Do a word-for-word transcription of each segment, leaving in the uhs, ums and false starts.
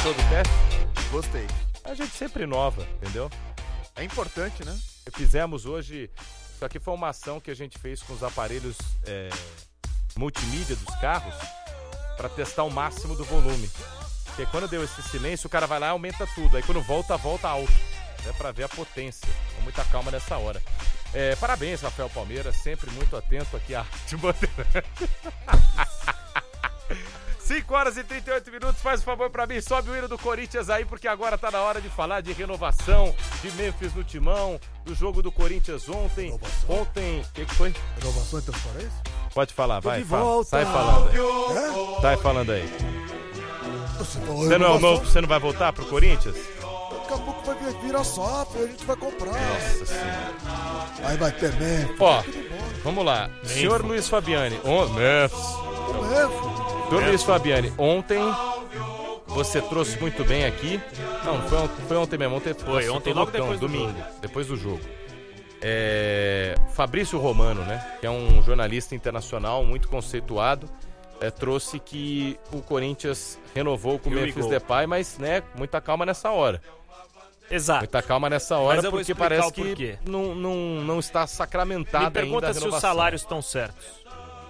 Gostou do teste? Gostei. A gente sempre inova, entendeu? É importante, né? Fizemos hoje... Isso aqui foi uma ação que a gente fez com os aparelhos é, multimídia dos carros para testar o máximo do volume. Porque quando deu esse silêncio, o cara vai lá e aumenta tudo. Aí quando volta, volta alto. É para ver a potência. Com muita calma nessa hora. É, parabéns, Rafael Palmeira. Sempre muito atento aqui à arte Bandeirante. cinco horas e trinta e oito minutos, faz um favor pra mim, sobe o hino do Corinthians aí, porque agora tá na hora de falar de renovação, de Memphis no timão, do jogo do Corinthians ontem. Renovação. Ontem, o que, que foi? Renovação e transparência? Pode falar, vai, de fala. volta. Sai falando aí. É? Sai falando aí. Você, você, não é o novo, você não vai voltar pro Corinthians? Daqui a pouco vai virar S A F, a gente vai comprar. Nossa senhora. Aí vai ter Memphis. Ó, vamos lá. Memphis. Senhor Luiz Fabiani. Oh, Memphis. O Memphis. Senhor Luiz Fabiani, ontem você trouxe muito bem aqui. Não, foi ontem, foi ontem mesmo. Ontem foi, ontem logo depois do domingo, jogo. depois do jogo. É, Fabrício Romano, né? Que é um jornalista internacional muito conceituado. É, trouxe que o Corinthians renovou com o Memphis Depay, mas, né, muita calma nessa hora. Exato. Muita calma nessa hora, mas porque parece que não, não, não está sacramentada ainda a renovação. Me pergunta se os salários estão certos.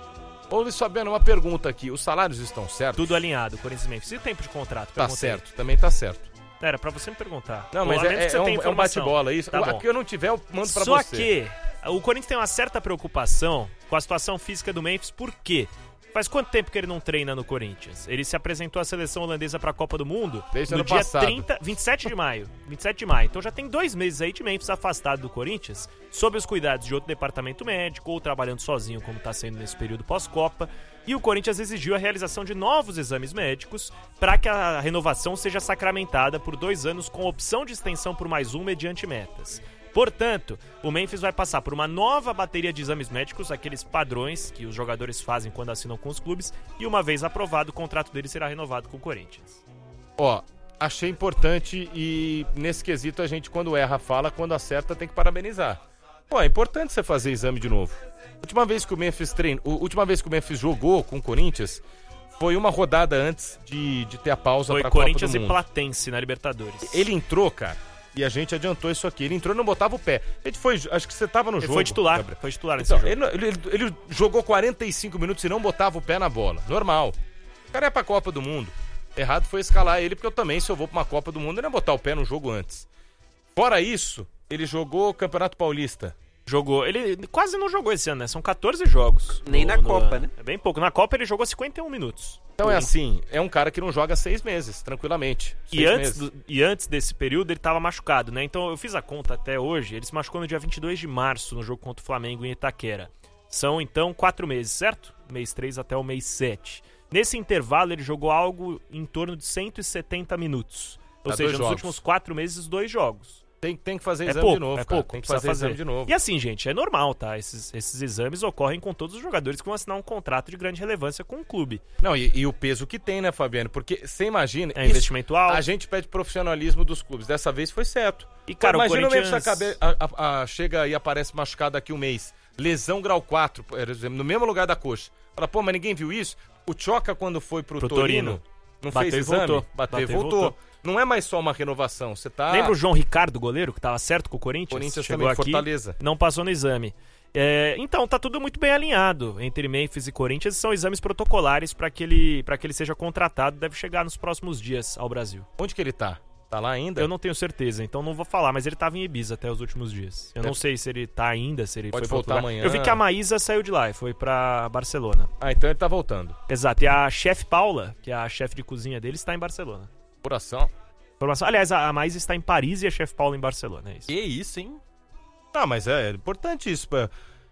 Ô Luiz Fabiano, uma pergunta aqui. Os salários estão certos? Tudo alinhado, Corinthians e Memphis. E o tempo de contrato? Tá certo, também tá certo. Era pra você me perguntar. Não, mas é, é, um, é um bate-bola isso. Tá Aqui eu não tiver, eu mando pra Só você. Só que o Corinthians tem uma certa preocupação com a situação física do Memphis. Por quê? Faz quanto tempo que ele não treina no Corinthians? Ele se apresentou à seleção holandesa para a Copa do Mundo Desde no ano dia passado. trinta, vinte e sete de maio. vinte e sete de maio. Então já tem dois meses aí de Memphis afastado do Corinthians, sob os cuidados de outro departamento médico ou trabalhando sozinho, como está sendo nesse período pós-Copa. E o Corinthians exigiu a realização de novos exames médicos para que a renovação seja sacramentada por dois anos com opção de extensão por mais um mediante metas. Portanto, o Memphis vai passar por uma nova bateria de exames médicos, aqueles padrões que os jogadores fazem quando assinam com os clubes, e uma vez aprovado, o contrato dele será renovado com o Corinthians. Ó, achei importante e nesse quesito a gente, quando erra, fala, quando acerta, tem que parabenizar. Pô, é importante você fazer exame de novo. Última vez que o Memphis treino, última vez que o Memphis jogou com o Corinthians foi uma rodada antes de, de ter a pausa para a Copa do Mundo. Foi Corinthians e Platense na Libertadores. Ele entrou, cara. E a gente adiantou isso aqui. Ele entrou e não botava o pé. A gente foi, acho que você tava no ele jogo. Foi titular, Gabriel. foi titular nesse então, jogo. Ele, ele, ele jogou quarenta e cinco minutos e não botava o pé na bola. Normal. O cara é pra Copa do Mundo. Errado foi escalar ele, porque eu também, se eu vou pra uma Copa do Mundo, eu não ia botar o pé no jogo antes. Fora isso, ele jogou o Campeonato Paulista. Jogou. Ele quase não jogou esse ano, né? São catorze jogos. Nem no, na no, Copa, né? É bem pouco. Na Copa ele jogou cinquenta e um minutos. Então é assim, é um cara que não joga seis meses, tranquilamente. E antes, do, e antes desse período ele tava machucado, né? Então eu fiz a conta até hoje, ele se machucou no dia vinte e dois de março no jogo contra o Flamengo em Itaquera. São então quatro meses, certo? Mês três até o mês sete. Nesse intervalo ele jogou algo em torno de cento e setenta minutos. Ou Dá seja, dois nos jogos. últimos quatro meses, dois jogos. Tem, tem que fazer É exame pouco, de novo, é cara. pouco, Tem que precisa fazer, fazer exame de novo. E assim, gente, é normal, tá? Esses, esses exames ocorrem com todos os jogadores que vão assinar um contrato de grande relevância com o clube. Não, e, e o peso que tem, né, Fabiano? Porque você imagina... É investimento alto. A gente pede profissionalismo dos clubes. Dessa vez foi certo. E, cara, Pô, imagina o Corinthians... o Memphis acabe, a, a, a, chega e aparece machucado daqui um mês. Lesão grau quatro, por exemplo, no mesmo lugar da coxa. Fala, pô, mas ninguém viu isso? O Choca, quando foi pro, pro Torino, Torino, não bateu fez e exame? voltou. Bateu e Bateu e voltou. voltou. Não é mais só uma renovação, você tá... Lembra o João Ricardo, goleiro, que tava certo com o Corinthians? Corinthians Chegou também, aqui, Fortaleza. Não passou no exame. É, então, tá tudo muito bem alinhado entre Memphis e Corinthians. São exames protocolares para que, ele, pra que ele seja contratado. Deve chegar nos próximos dias ao Brasil. Onde que ele tá? Tá lá ainda? Eu não tenho certeza, então não vou falar, mas ele tava em Ibiza até os últimos dias. Eu Deve... não sei se ele tá ainda, se ele Pode foi voltar amanhã. Eu vi que a Maísa saiu de lá e foi pra Barcelona. Ah, então ele tá voltando. Exato, e a chefe Paula, que é a chefe de cozinha dele, está em Barcelona. Coração. Informação. Aliás, a Maísa está em Paris e a chefe Paula em Barcelona, é isso. Que isso, hein? Ah, mas é, é importante isso, pra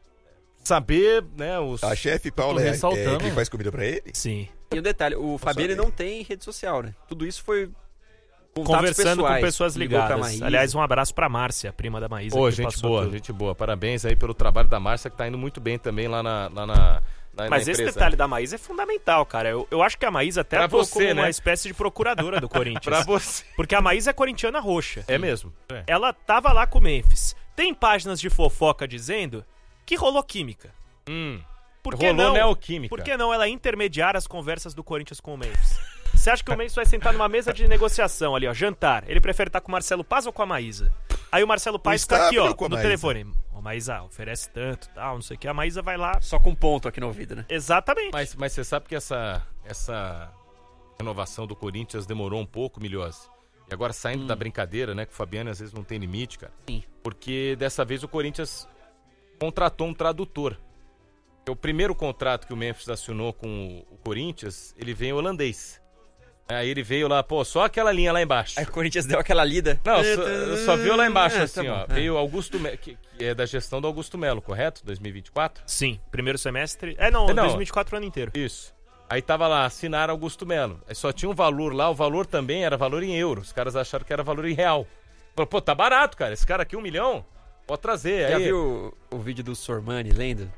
saber, né, os... A chefe Paula é, é quem faz comida pra ele? Sim. E o detalhe, o Fabiano não tem rede social, né? Tudo isso foi conversando pessoais, com pessoas ligadas. Maísa. Aliás, um abraço pra Márcia, prima da Maísa. Pô, que gente passou boa, tudo. gente boa. Parabéns aí pelo trabalho da Márcia, que tá indo muito bem também lá na, lá na, na Mas na esse empresa. detalhe da Maísa é fundamental, cara. Eu, eu acho que a Maísa até Pra atuou você, como uma né? espécie de procuradora do Corinthians. Pra você. Porque a Maísa é corintiana roxa. É mesmo. É. Ela tava lá com o Memphis. Tem páginas de fofoca dizendo que rolou química. Hum. Por que Rolou não? neoquímica. Por que não ela intermediar as conversas do Corinthians com o Memphis? Você acha que o Memphis vai sentar numa mesa de negociação ali, ó, jantar. Ele prefere estar com o Marcelo Paz ou com a Maísa? Aí o Marcelo Paz fica aqui, ó, no telefone. Ô, Maísa, oferece tanto, tal, não sei o que. A Maísa vai lá... Só com ponto aqui no ouvido, né? Exatamente. Mas, mas você sabe que essa, essa renovação do Corinthians demorou um pouco, Milhose. E agora saindo hum. da brincadeira, né, que o Fabiano às vezes não tem limite, cara. Sim. Porque dessa vez o Corinthians contratou um tradutor. O primeiro contrato que o Memphis assinou com o Corinthians, ele veio holandês. Aí ele veio lá, pô, só aquela linha lá embaixo. Aí o Corinthians deu aquela lida. Não, só, só viu lá embaixo, é, assim, tá ó. Veio Augusto Melo, que, que é da gestão do Augusto Melo, correto? dois mil e vinte e quatro? Sim, primeiro semestre. É, não, não dois mil e vinte e quatro o ano inteiro. Isso. Aí tava lá, assinar Augusto Melo. Aí só tinha um valor lá, o valor também era valor em euros. Os caras acharam que era valor em real. Falou, pô, tá barato, cara. Esse cara aqui, um milhão, pode trazer. Já aí... viu o, o vídeo do Sormani lendo?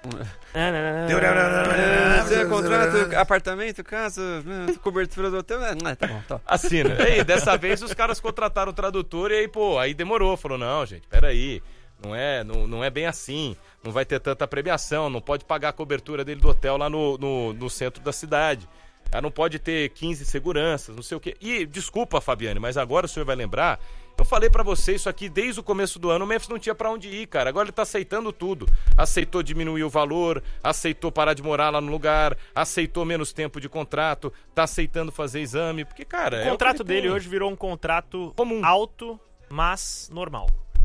Você contrato, apartamento, casa, cobertura do hotel. Ah, tá bom, tá. Assina. E aí, dessa vez os caras contrataram o tradutor e aí, pô, aí demorou. Falou, não, gente, peraí. Não é, não, não é bem assim. Não vai ter tanta premiação. Não pode pagar a cobertura dele do hotel lá no, no, no centro da cidade. Não pode ter quinze seguranças, não sei o quê. E, desculpa, Fabiane, mas agora o senhor vai lembrar... Eu falei pra você isso aqui desde o começo do ano, o Memphis não tinha pra onde ir, cara. Agora ele tá aceitando tudo. Aceitou diminuir o valor, aceitou parar de morar lá no lugar, aceitou menos tempo de contrato, tá aceitando fazer exame, porque, cara... O é contrato o dele tem. hoje virou um contrato comum, alto, mas normal.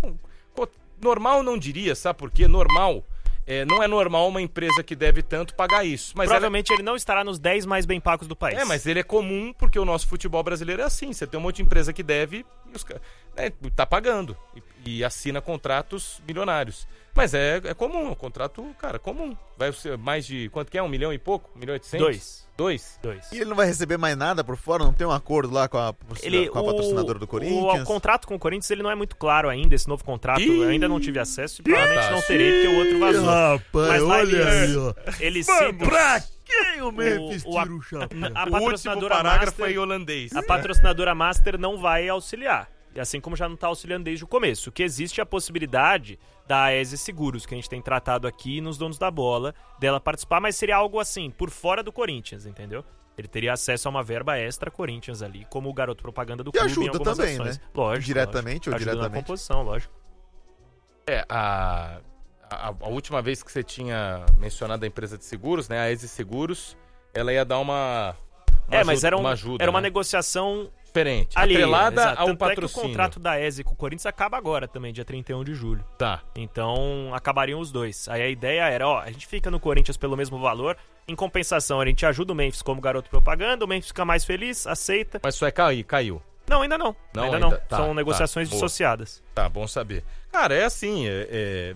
Normal não diria, sabe por quê? Normal... É, não é normal uma empresa que deve tanto pagar isso. Mas provavelmente ela... ele não estará nos dez mais bem pagos do país. É, mas ele é comum porque o nosso futebol brasileiro é assim. Você tem um monte de empresa que deve e os... é, tá pagando e, e assina contratos milionários. Mas é, é comum, é um contrato, cara, comum. Vai ser mais de, quanto que é? Um milhão e pouco? Um milhão e oitocentos? Dois. Dois? Dois. E ele não vai receber mais nada por fora? Não tem um acordo lá com a, ele, com a o, patrocinadora do Corinthians? O, o contrato com o Corinthians ele não é muito claro ainda, esse novo contrato. Ih, eu ainda não tive acesso e provavelmente não terei porque o outro vazou. Rapaz, mas lá olha eles, aí, ó. Eles Mas citam... pra quem o Memphis o, o, tira o chapéu? A, a o último patrocinadora parágrafo Master, é em holandês. A patrocinadora Master não vai auxiliar. Assim como já não está auxiliando desde o começo. O que existe é a possibilidade da Aese Seguros, que a gente tem tratado aqui nos Donos da Bola, dela participar, mas seria algo assim, por fora do Corinthians, entendeu? Ele teria acesso a uma verba extra Corinthians ali, como o garoto propaganda do e clube ajuda em algumas também, ações. né? Lógico. Diretamente lógico. ou ajuda diretamente? na composição, lógico. É, a, a, a última vez que você tinha mencionado a empresa de seguros, né, a Aese Seguros, ela ia dar uma, uma É, ajuda, mas era, um, uma ajuda, era uma né? negociação... Diferente, Ali, atrelada exato. ao Tanto patrocínio. É que o contrato da Aese com o Corinthians acaba agora também, dia trinta e um de julho. Tá. Então, acabariam os dois. Aí a ideia era, ó, a gente fica no Corinthians pelo mesmo valor, em compensação a gente ajuda o Memphis como garoto propaganda, o Memphis fica mais feliz, aceita. Mas isso é cair, caiu. Não, ainda não. Não, ainda, ainda- não. tá, São tá, negociações boa. dissociadas. Tá, bom saber. Cara, é assim, é, é...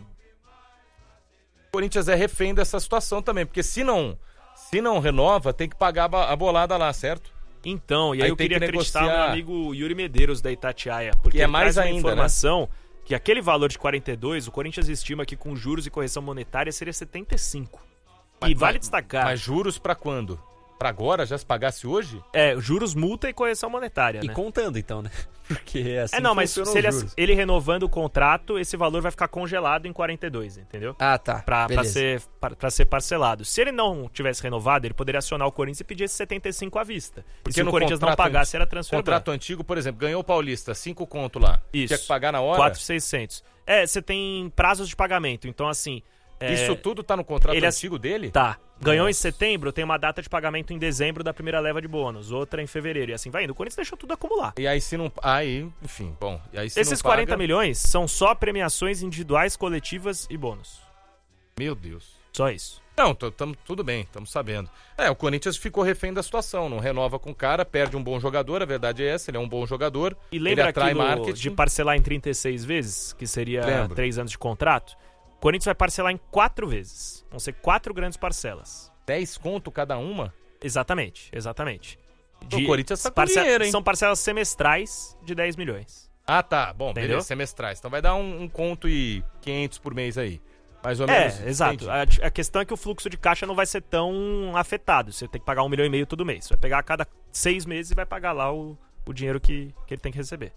o Corinthians é refém dessa situação também, porque se não, se não renova, tem que pagar a ba- a bolada lá, certo? Então, e aí, Aí eu tem queria que acreditar no negociar. meu amigo Yuri Medeiros da Itatiaia, porque Que é ele mais traz uma ainda, né? informação que aquele valor de quarenta e dois, o Corinthians estima que com juros e correção monetária seria setenta e cinco. E Mas- vale mas- destacar, Mas juros pra quando? Pra agora? Já se pagasse hoje? é, juros, multa e correção monetária, E né? contando, então, né? Porque é assim É, não, que mas funcionam se ele, os juros. ele renovando o contrato, esse valor vai ficar congelado em quarenta e dois, entendeu? Ah, tá. Pra, pra, Beleza. ser, pra, pra ser parcelado. Se ele não tivesse renovado, ele poderia acionar o Corinthians e pedir esses setenta e cinco à vista. E Porque se o no Corinthians não contrato pagasse, era transfer Contrato ban. antigo, por exemplo, ganhou o Paulista, cinco conto lá. Isso. Tinha que pagar na hora? quatro mil e seiscentos. É, você tem prazos de pagamento. Então, assim... é, Isso tudo tá no contrato ele ass- antigo dele? Tá. Ganhou em Nossa. setembro, tem uma data de pagamento em dezembro da primeira leva de bônus. Outra em fevereiro. E assim vai indo. O Corinthians deixou tudo acumular. E aí se não... Aí, enfim, bom. E aí se Esses não paga... quarenta milhões são só premiações individuais, coletivas e bônus. Meu Deus. Só isso. Não, t- tamo, tudo bem, estamos sabendo. É, o Corinthians ficou refém da situação, não renova com o cara, perde um bom jogador, a verdade é essa, ele é um bom jogador, E ele lembra atrai aquilo marketing. de parcelar em trinta e seis vezes, que seria Lembro. três anos de contrato? O Corinthians vai parcelar em quatro vezes. Vão ser quatro grandes parcelas. dez conto cada uma? Exatamente, exatamente. O Corinthians tá com parce- dinheiro, hein? São parcelas semestrais de dez milhões. Ah, tá, bom, Entendeu? beleza, semestrais. Então vai dar um, um conto e quinhentos por mês aí, mais ou É, menos. exato. entendi. A, a questão é que o fluxo de caixa não vai ser tão afetado. Você tem que pagar um milhão e meio todo mês. Você vai pegar a cada seis meses e vai pagar lá o, o dinheiro que, que ele tem que receber.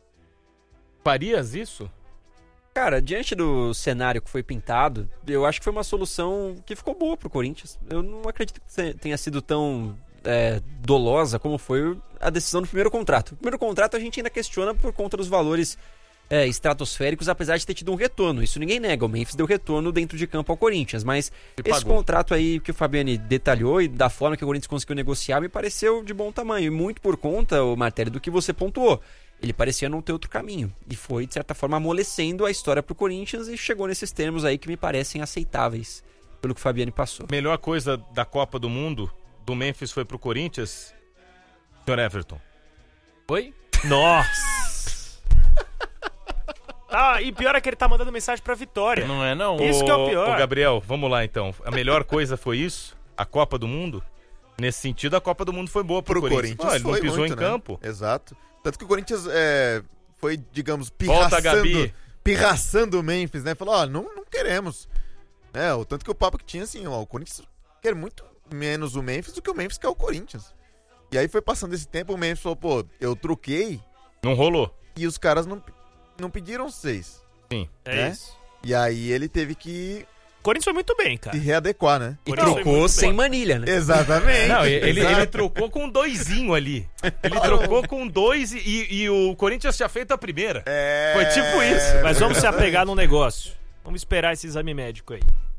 Farias isso? Cara, diante do cenário que foi pintado, eu acho que foi uma solução que ficou boa pro Corinthians. Eu não acredito que tenha sido tão é, dolosa como foi a decisão do primeiro contrato. O primeiro contrato a gente ainda questiona por conta dos valores é, estratosféricos, apesar de ter tido um retorno. Isso ninguém nega. O Memphis deu retorno dentro de campo ao Corinthians, mas E esse pagou. contrato aí que o Fabiani detalhou e da forma que o Corinthians conseguiu negociar me pareceu de bom tamanho. E muito por conta, o Martelli, do que você pontuou. Ele parecia não ter outro caminho. E foi, de certa forma, amolecendo a história pro Corinthians e chegou nesses termos aí que me parecem aceitáveis pelo que o Fabiani passou. Melhor coisa da Copa do Mundo, do Memphis foi pro Corinthians, senhor Everton. Oi? Nossa! Ah, e pior é que ele tá mandando mensagem pra Vitória. Não é, não? Isso que é o Ô, pior. Ô, Gabriel, vamos lá então. A melhor coisa foi isso? A Copa do Mundo? Nesse sentido, a Copa do Mundo foi boa pro, Pro Corinthians. Corinthians Pô, ele não foi pisou muito, em né? campo. Exato. Tanto que o Corinthians é, foi, digamos, Volta, Gabi. pirraçando, pirraçando o Memphis, né? Falou, ó, não, não queremos. É, o tanto que o papo que tinha, assim, ó, o Corinthians quer muito menos o Memphis do que o Memphis quer o Corinthians. E aí foi passando esse tempo, o Memphis falou, pô, eu truquei Não rolou. e os caras não, não pediram seis. Sim. É né? isso. E aí ele teve que O Corinthians foi muito bem, se cara. readequar, né? E Corinthians foi trocou muito sem bem. manilha, né? Exatamente. Não, ele, Exato. ele trocou com um doisinho ali. Ele trocou com dois e, e o Corinthians tinha feito a primeira. É... Foi tipo isso. Mas vamos se apegar num negócio. Vamos esperar esse exame médico aí.